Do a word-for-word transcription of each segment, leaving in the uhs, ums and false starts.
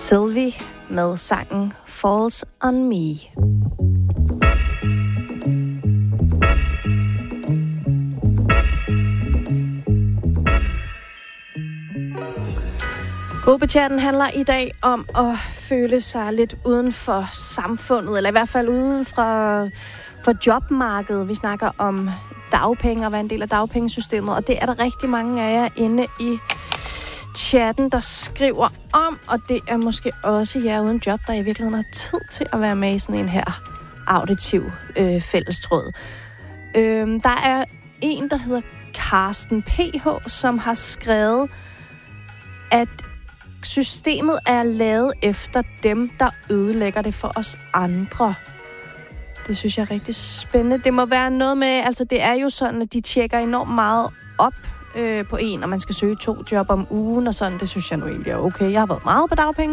Sylvie med sangen Falls on Me. Gruppechatten handler i dag om at føle sig lidt uden for samfundet, eller i hvert fald uden for, for jobmarkedet. Vi snakker om dagpenge og være en del af dagpengesystemet, og det er der rigtig mange af jer inde i chatten, der skriver om, og det er måske også jer uden job, der i virkeligheden har tid til at være med i sådan en her auditiv øh, fællestråd. Øh, der er en, der hedder Carsten P H, som har skrevet, at systemet er lavet efter dem, der ødelægger det for os andre. Det synes jeg er rigtig spændende. Det må være noget med, altså det er jo sådan, at de tjekker enormt meget op øh, på en, og man skal søge to job om ugen og sådan. Det synes jeg nu egentlig er okay. Jeg har været meget på dagpenge.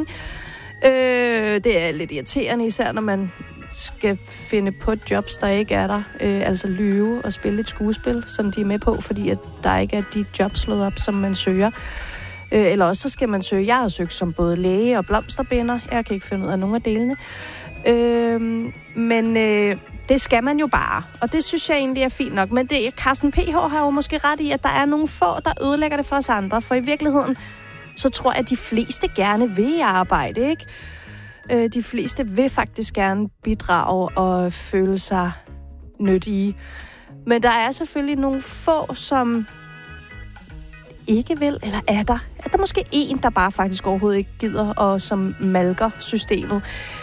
Øh, det er lidt irriterende, især når man skal finde på jobs, der ikke er der. Øh, altså lyve og spille et skuespil, som de er med på, fordi at der ikke er de jobs slået op, som man søger. Øh, eller også så skal man søge. Jeg har søgt som både læge og blomsterbinder. Jeg kan ikke finde ud af nogen af delene. Øh, men øh, det skal man jo bare. Og det synes jeg egentlig er fint nok. Men det, Carsten P H har jo måske ret i, at der er nogle få, der ødelægger det for os andre. For i virkeligheden, så tror jeg, at de fleste gerne vil arbejde, ikke? Øh, de fleste vil faktisk gerne bidrage og føle sig nyttige. Men der er selvfølgelig nogle få, som ikke vil, eller er der? Er der måske en, der bare faktisk overhovedet ikke gider, og som malker systemet?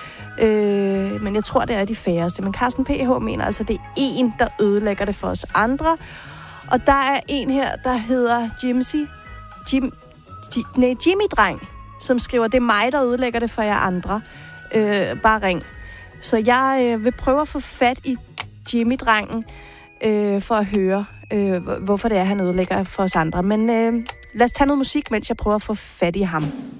Øh, men jeg tror, det er de færreste. Men Carsten P H mener altså, det er en, der ødelægger det for os andre. Og der er en her, der hedder Jimsy, Jim, nej, Jimmy-dreng, som skriver, det er mig, der ødelægger det for jer andre. Øh, bare ring. Så jeg øh, vil prøve at få fat i Jimmy-drengen, øh, for at høre, øh, hvorfor det er, han ødelægger for os andre. Men øh, lad os tage noget musik, mens jeg prøver at få fat i ham.